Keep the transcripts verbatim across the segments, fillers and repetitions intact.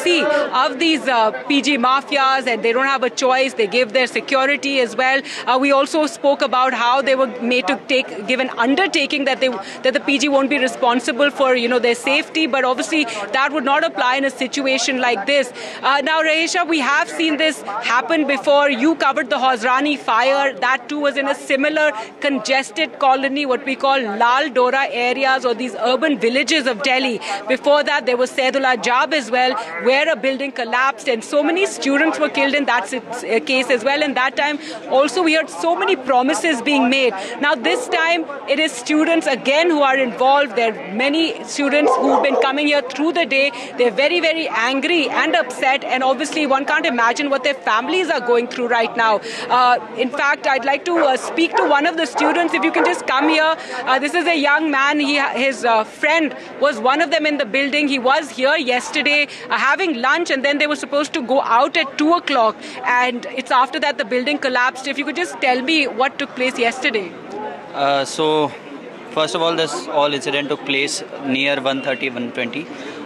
mercy of these uh, P G mafias, and they don't have a choice. They give their security as well. Uh, we also spoke about how they were made to take give an undertaking that they that the P G won't be responsible for, you know, their safety, but obviously that would not apply in a situation like this. Uh, now, Raisha, we have seen this happen before. You covered the Hosrani fire. That too was in a similar congested colony, what we call Lal Dora areas, or these urban villages of Delhi. Before that, there was Saidullah Jab as well, where a building collapsed and so many students were killed in that case as well. And that time also we heard so many promises being made. Now this time it is students again who are involved. There are many students who've been coming here through the day. They're very, very angry and upset, and obviously one can't imagine what their families are going through right now. Uh, in fact, I'd like to uh, speak to one of the students. If you can just come here. Uh, this is a young man. He, his uh, friend was one of them in the building. He was here yesterday uh, having lunch, and then they were supposed to go out at two o'clock, and it's after that the building collapsed. If you could just tell me what took place yesterday. Uh, so, first of all, this all incident took place near one thirty, one twenty,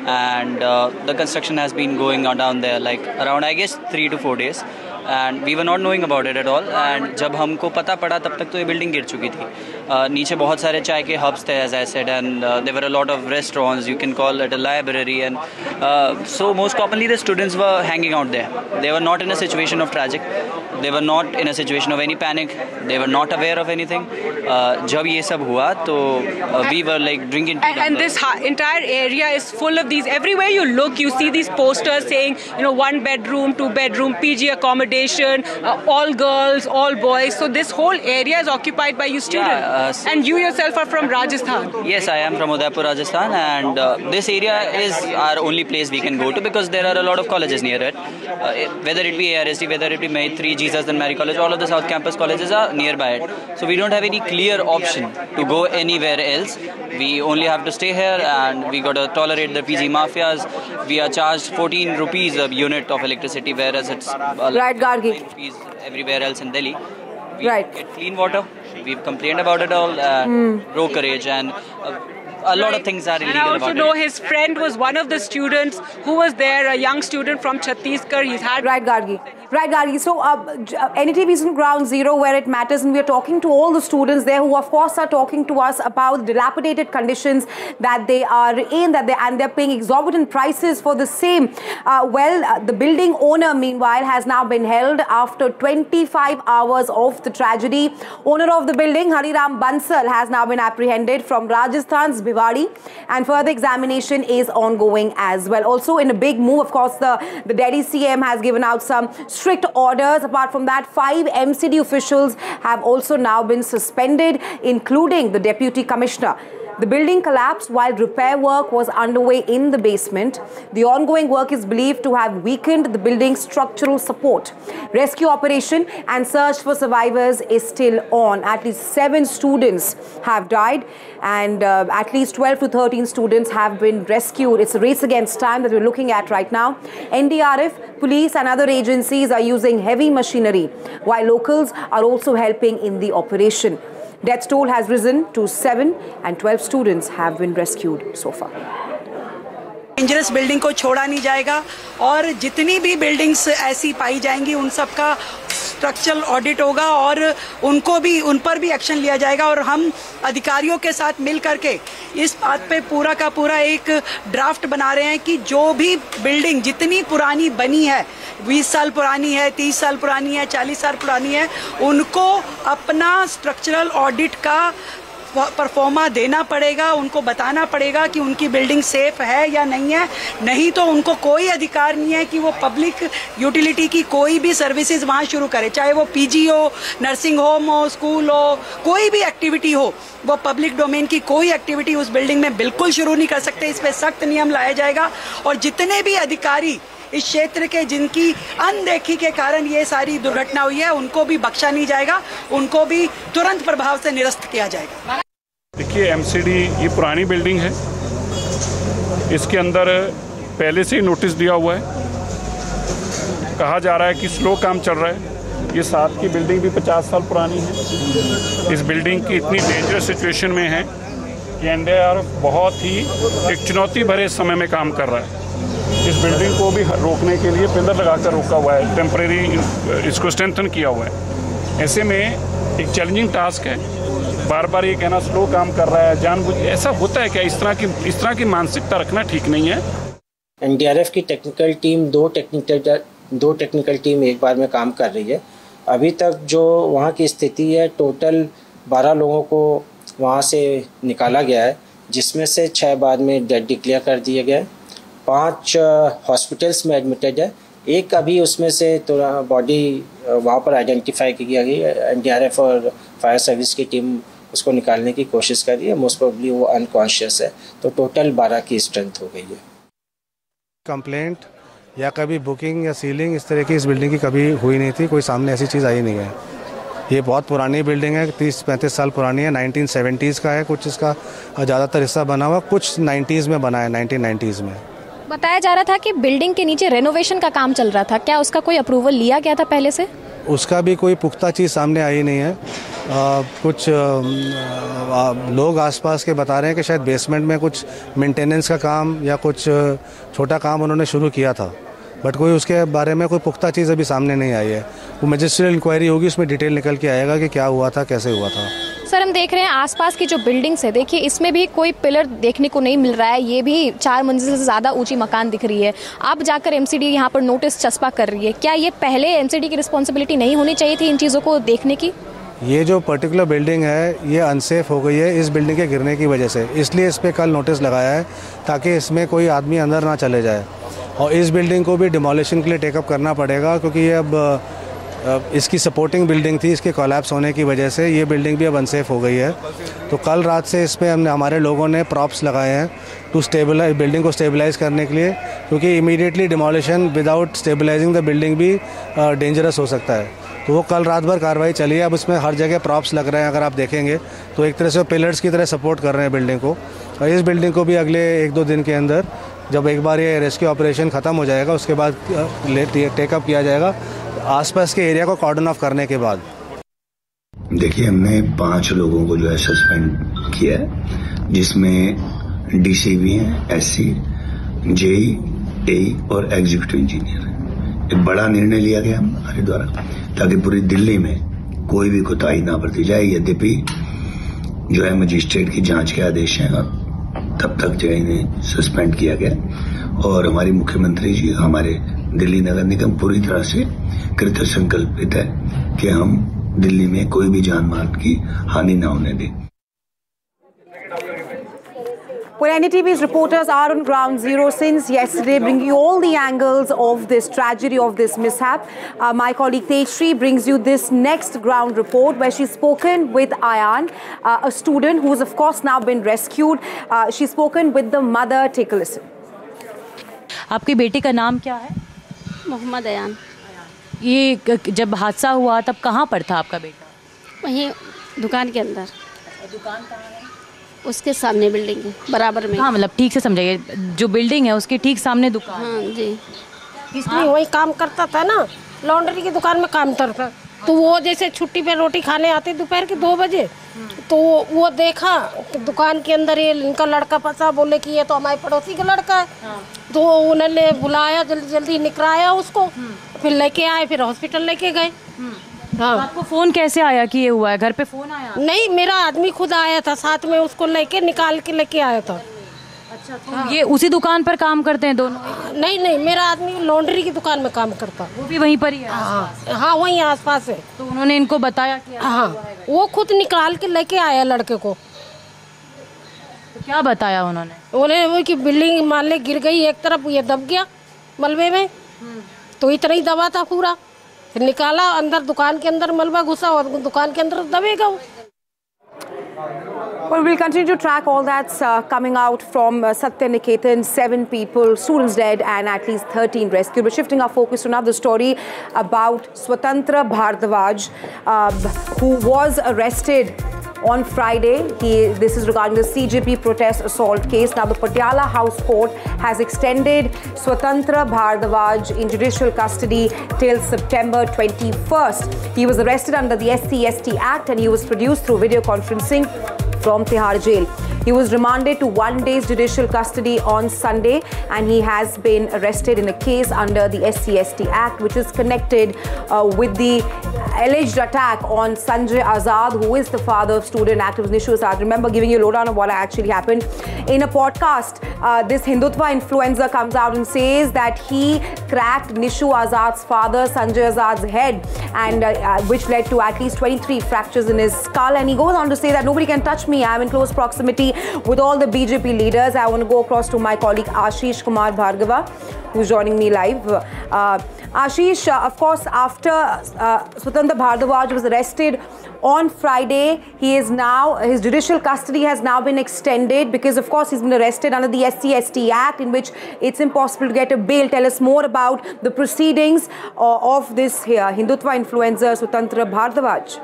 and uh, the construction has been going on down there like around, I guess, three to four days. And we were not knowing about it at all. And जब हमको पता पड़ा तब तक तो ये building गिर चुकी थी. uh, नीचे बहुत सारे चाय के hubs थे, as I said, and uh, there were a lot of restaurants. You can call it a library, and uh, so most commonly the students were hanging out there. They were not in a situation of tragic. They were not in a situation of any panic. They were not aware of anything. Uh, जब ये सब हुआ तो uh, we were like drinking tea. And, and this entire area is full of these. Everywhere you look, you see these posters saying, you know, one bedroom, two bedroom, P G accommodation, uh, all girls, all boys. So this whole area is occupied by you students. Yeah, uh, so and you yourself are from Rajasthan. Yes, I am from Udaipur, Rajasthan, and uh, this area is our only place we can go to because there are a lot of colleges near it. Uh, whether it be A R S T, whether it be Maitri, Jesus and Mary College, all of the South Campus colleges are nearby it. So we don't have any clear option to go anywhere else. We only have to stay here, and we got to tolerate the P G mafias. We are charged fourteen rupees a unit of electricity, whereas it's uh, right, Gargi. Rupees everywhere else in Delhi. We right. get clean water. We've complained about it all. Uh, mm. Brokerage and uh, a lot right. of things are illegal. And I also about know it. his friend was one of the students who was there, a young student from Chhattisgarh. He's had right, Gargi. Right, Gargi. So, uh, N D T V is in ground zero where it matters, and we are talking to all the students there who, of course, are talking to us about dilapidated conditions that they are in, that they and they're paying exorbitant prices for the same. Uh, well, uh, the building owner, meanwhile, has now been held after twenty-five hours of the tragedy. Owner of the building, Hariram Bansal, has now been apprehended from Rajasthan's Bhiwadi, and further examination is ongoing as well. Also, in a big move, of course, the the Delhi C M has given out some strict orders. Apart from that, five M C D officials have also now been suspended, including the Deputy Commissioner. The building collapsed while repair work was underway in the basement. The ongoing work is believed to have weakened the building's structural support. Rescue operation and search for survivors is still on. At least seven students have died, and uh, at least twelve to thirteen students have been rescued. It's a race against time that we're looking at right now. N D R F, police and other agencies are using heavy machinery, while locals are also helping in the operation. Death toll has risen to seven, and twelve students have been rescued so far. Dangerous building को छोड़ा नहीं जाएगा, और जितनी भी buildings ऐसी पाई जाएंगी उन सब का स्ट्रक्चरल ऑडिट होगा, और उनको भी उन पर भी एक्शन लिया जाएगा. और हम अधिकारियों के साथ मिल करके इस बात पे पूरा का पूरा एक ड्राफ्ट बना रहे हैं कि जो भी बिल्डिंग जितनी पुरानी बनी है, बीस साल पुरानी है, तीस साल पुरानी है, चालीस साल पुरानी है, उनको अपना स्ट्रक्चरल ऑडिट का परफॉर्मा देना पड़ेगा. उनको बताना पड़ेगा कि उनकी बिल्डिंग सेफ है या नहीं है. नहीं तो उनको कोई अधिकार नहीं है कि वो पब्लिक यूटिलिटी की कोई भी सर्विसेज वहाँ शुरू करे, चाहे वो पीजी हो, नर्सिंग होम हो, स्कूल हो, कोई भी एक्टिविटी हो. वो पब्लिक डोमेन की कोई एक्टिविटी उस बिल्डिंग में बिल्कुल शुरू नहीं कर सकते. इस पर सख्त नियम लाया जाएगा, और जितने भी अधिकारी इस क्षेत्र के जिनकी अनदेखी के कारण ये सारी दुर्घटना हुई है, उनको भी बख्शा नहीं जाएगा. उनको भी तुरंत प्रभाव से निरस्त किया जाएगा. देखिए, एमसीडी ये पुरानी बिल्डिंग है. इसके अंदर पहले से ही नोटिस दिया हुआ है. कहा जा रहा है कि स्लो काम चल रहा है. ये साथ की बिल्डिंग भी पचास साल पुरानी है. इस बिल्डिंग की इतनी डेंजरस सिचुएशन में है कि एन डी आर एफ बहुत ही एक चुनौती भरे समय में काम कर रहा है. इस बिल्डिंग को भी रोकने के लिए पिलर लगाकर रोका हुआ है, टेम्परेरी इसको स्ट्रेंथन किया हुआ है। ऐसे में एक चैलेंजिंग टास्क है, बार बार ये कहना स्लो काम कर रहा है, जानबूझ ऐसा होता है क्या? इस तरह की इस तरह की मानसिकता रखना ठीक नहीं है। एनडीआरएफ की टेक्निकल टीम दो टेक्निकल दो टेक्निकल टीम एक बार में काम कर रही है। अभी तक जो वहाँ की स्थिति है, टोटल बारह लोगों को वहाँ से निकाला गया है, जिसमें से छः बाद में डेड डिक्लेयर कर दिए गए, पांच हॉस्पिटल्स में एडमिटेड है, एक अभी उसमें से थोड़ा बॉडी वहाँ पर आइडेंटिफाई की गई है। एनडीआरएफ और फायर सर्विस की टीम उसको निकालने की कोशिश कर रही है, मोस्ट प्रोबेबली वो अनकॉन्शियस है। तो टोटल बारह की स्ट्रेंथ हो गई है। कंप्लेंट या कभी बुकिंग या सीलिंग इस तरह की इस बिल्डिंग की कभी हुई नहीं थी, कोई सामने ऐसी चीज़ आई नहीं है। ये बहुत पुरानी बिल्डिंग है, तीस पैंतीस साल पुरानी है, नाइनटीन सेवेंटीज़ का है, कुछ इसका ज़्यादातर हिस्सा बना हुआ, कुछ नाइन्टीज़ में बना है, नाइनटीन नाइन्टीज़ में। बताया जा रहा था कि बिल्डिंग के नीचे रेनोवेशन का काम चल रहा था, क्या उसका कोई अप्रूवल लिया गया था पहले से? उसका भी कोई पुख्ता चीज़ सामने आई नहीं है। आ, कुछ आ, आ, लोग आसपास के बता रहे हैं कि शायद बेसमेंट में कुछ मेंटेनेंस का काम या कुछ छोटा काम उन्होंने शुरू किया था, बट कोई उसके बारे में कोई पुख्ता चीज़ अभी सामने नहीं आई है। वो मजिस्ट्रियल इंक्वायरी होगी, उसमें डिटेल निकल के आएगा कि क्या हुआ था, कैसे हुआ था। सर, हम देख रहे हैं आसपास की जो बिल्डिंग्स है, देखिए इसमें भी कोई पिलर देखने को नहीं मिल रहा है। ये भी चार मंजिल से ज़्यादा ऊंची मकान दिख रही है। अब जाकर एमसीडी यहाँ पर नोटिस चस्पा कर रही है, क्या ये पहले एमसीडी की रिस्पॉन्सिबिलिटी नहीं होनी चाहिए थी इन चीज़ों को देखने की? ये जो पर्टिकुलर बिल्डिंग है ये अनसेफ हो गई है इस बिल्डिंग के गिरने की वजह से, इसलिए इस पर कल नोटिस लगाया है ताकि इसमें कोई आदमी अंदर ना चले जाए। और इस बिल्डिंग को भी डिमोलिशन के लिए टेकअप करना पड़ेगा, क्योंकि ये अब इसकी सपोर्टिंग बिल्डिंग थी, इसके कोलैप्स होने की वजह से ये बिल्डिंग भी अब अनसेफ हो गई है। तो कल रात से इसमें हमने हमारे लोगों ने प्रॉप्स लगाए हैं टू स्टेबलाइज बिल्डिंग को स्टेबलाइज करने के लिए, क्योंकि immediately demolition without stabilising the building भी डेंजरस हो सकता है। तो वो कल रात भर कार्रवाई चली है। अब उसमें हर जगह प्रॉप्स लग रहे हैं, अगर आप देखेंगे तो एक तरह से पिलर्स की तरह सपोर्ट कर रहे हैं बिल्डिंग को। और इस बिल्डिंग को भी अगले एक दो दिन के अंदर, जब एक बार ये रेस्क्यू ऑपरेशन ख़त्म हो जाएगा, उसके बाद टेकअप किया जाएगा आसपास के एरिया को कॉर्डन ऑफ करने के बाद। देखिए, हमने पांच लोगों को जो है सस्पेंड किया है, जिसमें डीसी भी हैं, एससी, जेई, एई और एग्जीक्यूटिव इंजीनियर। एक बड़ा निर्णय लिया गया हमारे द्वारा ताकि पूरी दिल्ली में कोई भी कोताही ना बरती जाए। यद्यपि जो है मजिस्ट्रेट की जांच के आदेश हैं और तब तक जो है इन्हें सस्पेंड किया गया। और हमारी मुख्यमंत्री जी, हमारे दिल्ली नगर निगम पूरी तरह से कृत संकल्पित है कि हम दिल्ली में कोई भी जान माल की हानि न होने दें। Well, N D T V's reporters are on ground zero since yesterday, bringing you all the angles of this tragedy, of this mishap. Uh, my colleague Tejshri brings you this next ground report, where she's spoken with Ayan, uh, a student who's of course now been rescued. Uh, she's spoken with the mother. Take a listen. आपके बेटे का नाम क्या है? मोहम्मद अयान। ये जब हादसा हुआ तब कहाँ पर था आपका बेटा? वहीं दुकान के अंदर। दुकान कहाँ है? उसके सामने बिल्डिंग है, बराबर में। हाँ, मतलब ठीक से समझाइए, जो बिल्डिंग है उसके ठीक सामने दुकान। हाँ जी। इसलिए वही काम करता था ना, लॉन्ड्री की दुकान में काम करता। तो वो जैसे छुट्टी पे रोटी खाने आते दोपहर के दो बजे, तो वो देखा कि दुकान के अंदर ये इनका लड़का फंसा। बोले कि ये तो हमारे पड़ोसी का लड़का है। तो उन्होंने बुलाया, जल्दी जल्दी निकलाया उसको, फिर लेके आए, फिर हॉस्पिटल लेके गए। हाँ। आपको फोन कैसे आया कि ये हुआ है? घर पे फोन आया? नहीं, मेरा आदमी खुद आया था, साथ में उसको लेके निकाल के लेके आया था। अच्छा, तो हाँ। ये उसी दुकान पर काम करते हैं दोनों? नहीं नहीं, मेरा आदमी लॉन्ड्री की दुकान में काम करता। वो भी वहीं पर ही है? हाँ हाँ, वहीं आसपास है। तो उन्होंने इनको बताया कि हाँ, वो खुद निकाल के लेके आया लड़के को। तो क्या बताया उन्होंने? बोले वो कि बिल्डिंग मान ले गिर गई, एक तरफ ये दब गया मलबे में, तो इतना ही दबा था पूरा। फिर निकाला, अंदर दुकान के अंदर मलबा घुसा और दुकान के अंदर दबेगा वो। Well, we'll continue to track all that's uh, coming out from uh, Satya Niketan. Seven people, students dead and at least thirteen rescued. We're shifting our focus to another story about Swatantra Bhardwaj, uh, who was arrested on Friday. He, this is regarding the C J P protest assault case. Now, the Patiala House Court has extended Swatantra Bhardwaj in judicial custody till September twenty-first. He was arrested under the S C S T Act and he was produced through video conferencing from Tihar Jail. He was remanded to one day's judicial custody on Sunday, and he has been arrested in a case under the S C S T Act, which is connected uh, with the alleged attack on Sanjay Azad, who is the father of student activist Nishu Azad. Remember, giving you a lowdown of what actually happened. In a podcast, uh, this Hindutva influencer comes out and says that he cracked Nishu Azad's father, Sanjay Azad's head, and uh, uh, which led to at least twenty-three fractures in his skull. And he goes on to say that nobody can touch me. I'm in close proximity with all the B J P leaders. I want to go across to my colleague Ashish Kumar Bhargava, who's joining me live. Uh, Ashish, uh, of course, after uh, Swatantra Bhardwaj was arrested on Friday, he is now, his judicial custody has now been extended because, of course, he's been arrested under the S C S T Act, in which it's impossible to get a bail. Tell us more about the proceedings uh, of this here, Hindutva influencer Swatantra Bhardwaj.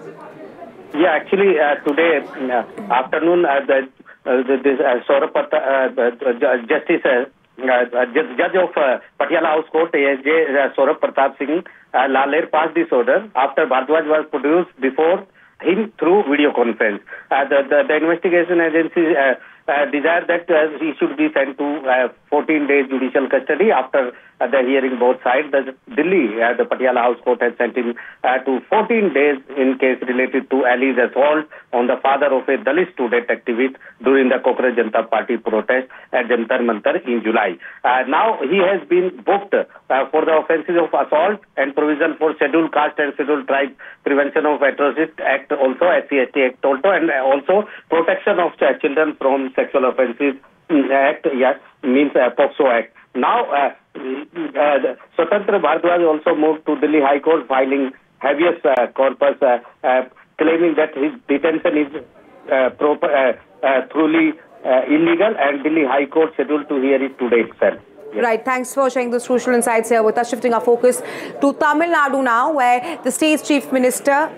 Yeah, actually, uh, today uh, afternoon, uh, the, uh, the, this uh, Saurabh Pratap, uh, Justice uh, uh, Judge of uh, Patiala House Court, A J uh, Saurabh Pratap Singh uh, Laler passed this order after Bhardwaj was produced before him through video conference. Uh, the, the, the investigation agency uh, uh, desired that uh, he should be sent to uh, fourteen days judicial custody after uh, the hearing both sides. The Delhi, uh, the Patiala House Court has sent him uh, to fourteen days in case related to alleged assault on the father of a Dalit student activist during the Congress Janata Party protest at Jantar Mantar in July. Uh, now he has been booked uh, for the offences of assault and provision for Scheduled Caste and Scheduled Tribe Prevention of Atrocities Act, also S C S T Act also, and also Protection of Children from Sexual Offences Act, yes, means uh, POCSO Act. Now, uh, uh, Swatantra Bhardwaj also moved to Delhi High Court, filing habeas uh, corpus, uh, uh, claiming that his detention is uh, proper, uh, uh, truly uh, illegal, and Delhi High Court scheduled to hear it today itself. Yes. Right, thanks for sharing those crucial insights here with us. Shifting our focus to Tamil Nadu now, where the state's chief minister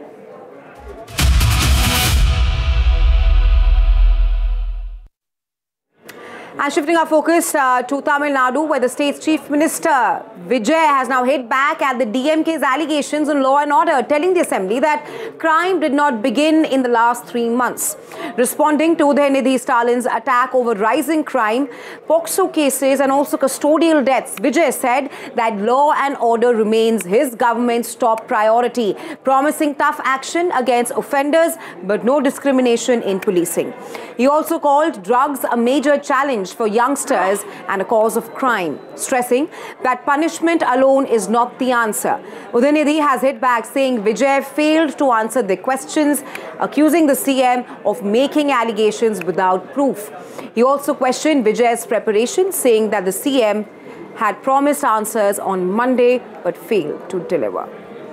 And shifting our focus uh, to Tamil Nadu, where the state's chief minister, Vijay, has now hit back at the D M K's allegations on law and order, telling the assembly that crime did not begin in the last three months. Responding to Udhayanidhi Stalin's attack over rising crime, POCSO cases and also custodial deaths, Vijay said that law and order remains his government's top priority, promising tough action against offenders but no discrimination in policing. He also called drugs a major challenge for youngsters and a cause of crime, stressing that punishment alone is not the answer. Udhayanidhi has hit back, saying Vijay failed to answer the questions, accusing the C M of making allegations without proof. He also questioned Vijay's preparation, saying that the C M had promised answers on Monday but failed to deliver.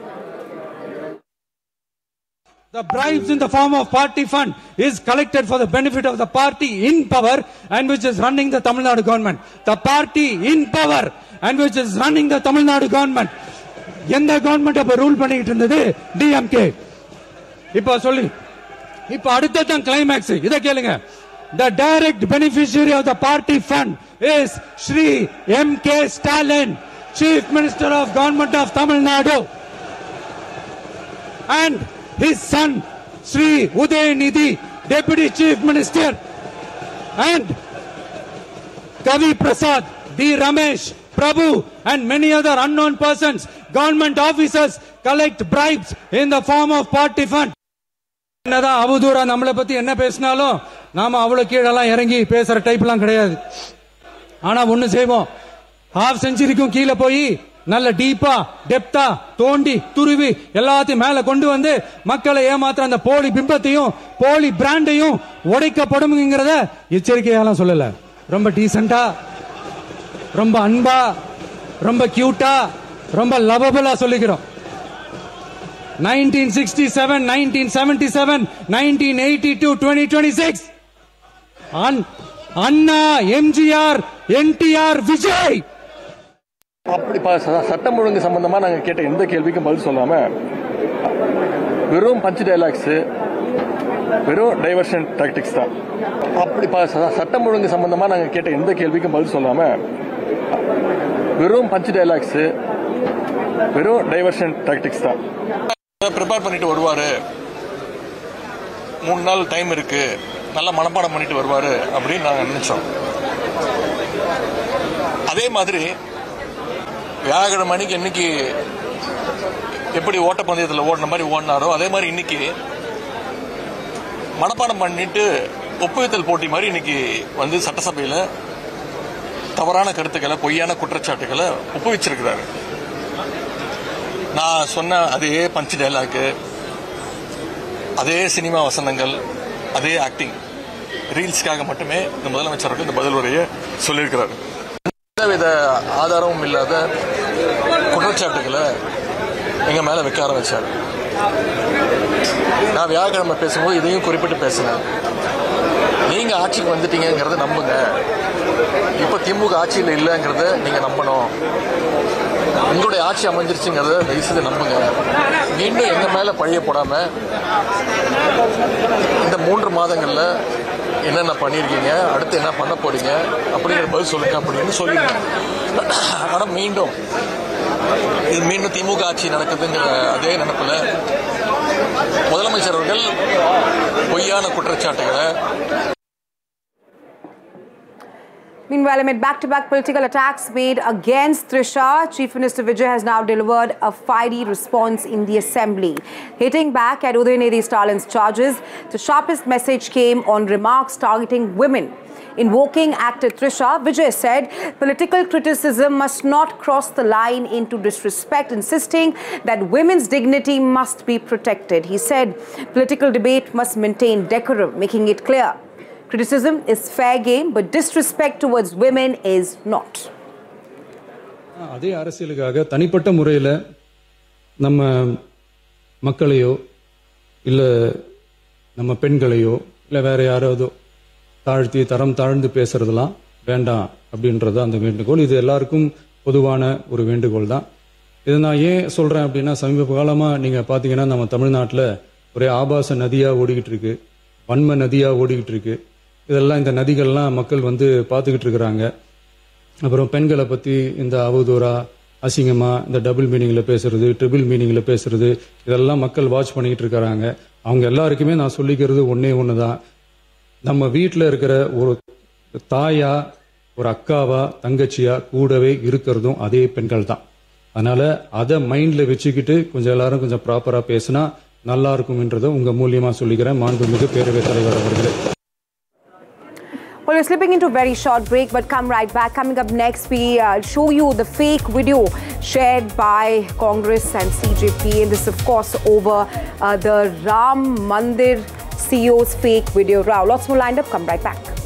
The bribes in the form of party fund is collected for the benefit of the party in power and which is running the Tamil Nadu government. The party in power and which is running the Tamil Nadu government. Yenda government appa rule பண்ணிட்டு இருந்தது D M K. இப்போ சொல்லி இப்போ அடுத்த climax இத கேளுங்க. The direct beneficiary of the party fund is Shri M K Stalin, Chief Minister of Government of Tamil Nadu, and his son, Sri Udhayanidhi, Deputy Chief Minister, and Kavi Prasad, D. Ramesh, Prabhu, and many other unknown persons, government officers, collect bribes in the form of party fund. என்னதான் அவதூறா நம்மளை பத்தி என்ன பேசினாலும் நாம அவ்வளவு கீழெல்லாம் இறங்கி பேசுற டைப்லாம் கிடையாது. ஆனா ஒண்ணு செய்வோம், ஹாஃப் செஞ்சுரிக்கும் கீழே போய் நல்ல டீப்பா டெப்தா தோண்டி துருவி எல்லாத்தையும் மேல கொண்டு வந்து மக்களை ஏமாத்துற அந்த போலி பிம்பத்தையும் போலி பிராண்டையும் உடைக்கப்படும்ங்கிறத எச்சரிக்கையாலாம் சொல்லல. ரொம்ப டீசென்டா, ரொம்ப அன்பா, ரொம்ப கியூட்டா, ரொம்ப லவபிளா சொல்லிக்கிறோம். nineteen sixty-seven, nineteen seventy-seven, nineteen eighty-two, twenty twenty-six அண்ணா, எம்ஜிஆர், என்டிஆர், விஜய். அப்படி சட்டம் ஒழுங்கு சம்பந்தமா நாங்க கேட்ட எந்த கேள்விக்கும் பதில் சொல்லாம வெறும் பஞ்ச் டைலாக்ஸ், வெறும் டைவர்ஷன் டாக்டிக்ஸ் தான். அப்படி சட்டம் ஒழுங்கு சம்பந்தமா நாங்க கேட்ட எந்த கேள்விக்கும் பதில் சொல்லாம வெறும் பஞ்ச் டைலாக்ஸ், வெறும் டைவர்ஷன் டாக்டிக்ஸ் தான். ப்ரிப்பேர் பண்ணிட்டு வருவாரு, மூணு நாள் டைம் இருக்கு, நல்லா மனப்பாடம் பண்ணிட்டு வருவார் அப்படின்னு நாங்கள் நினைச்சோம். அதே மாதிரி வியாழக்கிழமை மணிக்கு இன்னைக்கு எப்படி ஓட்டப்பந்தயத்தில் ஓடின மாதிரி ஓடினாரோ அதே மாதிரி இன்னைக்கு மனப்பாடம் பண்ணிட்டு ஒப்புவித்தல் போட்டி மாதிரி இன்னைக்கு வந்து சட்டசபையில் தவறான கருத்துக்களை பொய்யான குற்றச்சாட்டுகளை ஒப்புவிச்சிருக்கிறாரு. நான் சொன்ன அதே பஞ்ச் டைலாக்கு, அதே சினிமா வசனங்கள், அதே ஆக்டிங், ரீல்ஸ்க்காக மட்டுமே இந்த முதலமைச்சருக்கு இந்த பதில் உரையை சொல்லியிருக்கிறாரு. எந்தவித ஆதாரமும் இல்லாத குற்றச்சாட்டுகளை எங்க மேல வைக்க ஆரம்பிச்சாரு. நான் வியாழக்கிழமை பேசும்போது இதையும் குறிப்பிட்டு பேசினேன். நீங்க ஆட்சிக்கு வந்துட்டீங்கிறத நம்புங்க. இப்ப திமுக ஆட்சியில் இல்லைங்கிறத நீங்க நம்பணும். உங்களுடைய ஆட்சி அமைஞ்சிருச்சுங்கிறத தயவுசெய்து நம்புங்க. மீண்டும் எங்க மேல பழிய போடாம இந்த மூன்று மாதங்கள்ல என்னென்ன பண்ணிருக்கீங்க, அடுத்து என்ன பண்ண போறீங்க அப்படிங்கிற பதில் சொல்லுங்க அப்படின்னு சொல்லிருக்கேன். ஆனா மீண்டும் இது மீண்டும் திமுக ஆட்சி நடக்குதுங்கிற அதே நினைப்புல முதலமைச்சர் அவர்கள் பொய்யான குற்றச்சாட்டுகளை. Meanwhile, amid back-to-back political attacks made against Trisha, Chief Minister Vijay has now delivered a fiery response in the Assembly. Hitting back at Udayanidhi Stalin's charges, the sharpest message came on remarks targeting women. Invoking actor Trisha, Vijay said political criticism must not cross the line into disrespect, insisting that women's dignity must be protected. He said political debate must maintain decorum, making it clear criticism is fair game, but disrespect towards women is not. அதே அரசியலுக்காக தனிப்பட்ட முறையில் நம்ம மக்களையோ இல்லை நம்ம பெண்களையோ இல்லை வேற யாராவதோ தாழ்த்தி தரம் தாழ்ந்து பேசுறதெல்லாம் வேண்டாம் அப்படின்றது அந்த வேண்டுகோள். இது எல்லாருக்கும் பொதுவான ஒரு வேண்டுகோள் தான். இதை நான் ஏன் சொல்றேன் அப்படின்னா, சமீப காலமா நீங்க பாத்தீங்கன்னா நம்ம தமிழ்நாட்டில் ஒரே ஆபாச நதியா ஓடிக்கிட்டு இருக்கு, வன்ம நதியா ஓடிக்கிட்டு இருக்கு. இதெல்லாம் இந்த நதிகள்லாம் மக்கள் வந்து பார்த்துக்கிட்டு இருக்கிறாங்க. அப்புறம் பெண்களை பற்றி இந்த அவதூறா அசிங்கமா இந்த டபுள் மீனிங்ல பேசுறது, ட்ரிபிள் மீனிங்ல பேசுறது, இதெல்லாம் மக்கள் வாட்ச் பண்ணிக்கிட்டு இருக்கிறாங்க. அவங்க எல்லாருக்குமே நான் சொல்லிக்கிறது ஒன்னே ஒன்று தான். நம்ம வீட்டில் இருக்கிற ஒரு தாயா, ஒரு அக்காவா, தங்கச்சியா கூடவே இருக்கிறதும் அதே பெண்கள் தான். அதனால அதை மைண்ட்ல வச்சுக்கிட்டு கொஞ்சம் எல்லாரும் கொஞ்சம் ப்ராப்பரா பேசினா நல்லா இருக்கும்ன்றதை உங்க மூலியமா சொல்லிக்கிறேன். மாண்புமிகு பேரவைத் தலைவர் அவர்களே. Well, we're slipping into a very short break, but come right back. Coming up next, we uh, show you the fake video shared by Congress and C J P. And this, of course, over uh, the Ram Mandir C E O's fake video row. Lots more lined up. Come right back.